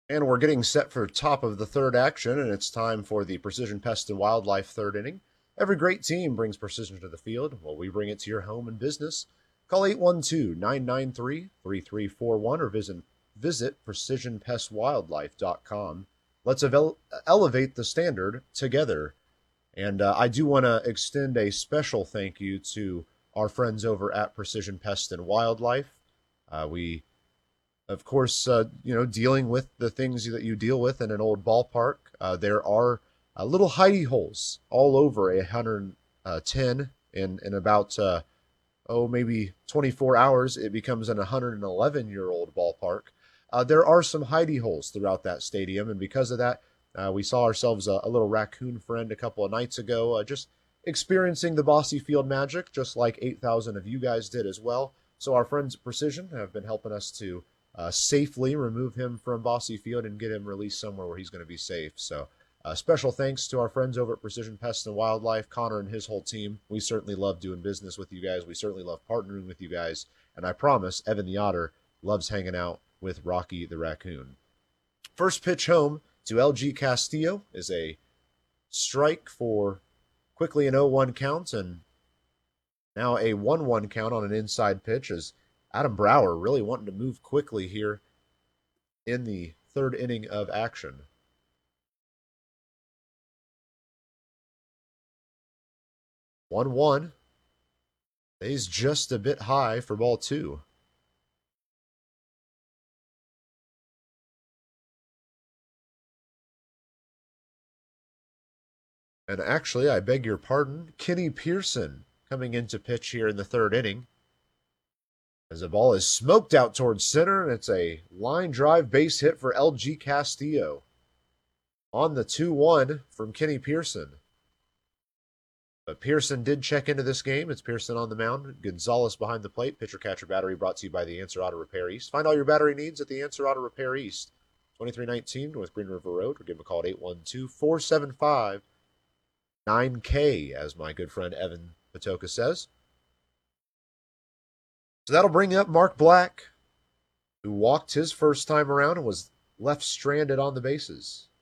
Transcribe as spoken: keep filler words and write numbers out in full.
And we're getting set for top of the third action, and it's time for the Precision Pest and Wildlife third inning. Every great team brings precision to the field. Well, we bring it to your home and business. Call eight one two, nine nine three, three three four one or visit, visit precision pest wildlife dot com. Let's evel- elevate the standard together. And uh, I do want to extend a special thank you to our friends over at Precision Pest and Wildlife. Uh, we of course, uh, you know, dealing with the things that you deal with in an old ballpark, uh, there are uh, little hidey holes all over a one hundred ten in, in about, uh, oh, maybe twenty-four hours. It becomes an one hundred eleven year old ballpark. Uh, there are some hidey holes throughout that stadium. And because of that, uh, we saw ourselves a, a little raccoon friend a couple of nights ago, uh, just experiencing the Bossy Field magic, just like eight thousand of you guys did as well. So our friends at Precision have been helping us to uh, safely remove him from Bossy Field and get him released somewhere where he's going to be safe. So, uh, special thanks to our friends over at Precision Pest and Wildlife, Connor and his whole team. We certainly love doing business with you guys. We certainly love partnering with you guys. And I promise, Evan the Otter loves hanging out with Rocky the Raccoon. First pitch home to L G Castillo is a strike for quickly an oh one count, and now a one one count on an inside pitch as Adam Brower really wanting to move quickly here in the third inning of action. one one. Stays just a bit high for ball two. And actually, I beg your pardon, Kenny Pearson coming into pitch here in the third inning. As the ball is smoked out towards center, and it's a line drive base hit for L G Castillo. On the two one from Kenny Pearson. But Pearson did check into this game. It's Pearson on the mound. Gonzalez behind the plate. Pitcher catcher battery brought to you by the Answer Auto Repair East. Find all your battery needs at the Answer Auto Repair East. twenty-three nineteen North Green River Road, or give them a call at eight one two, four seven five, nine K, as my good friend Evan Patoka says. So that'll bring up Mark Black, who walked his first time around and was left stranded on the bases.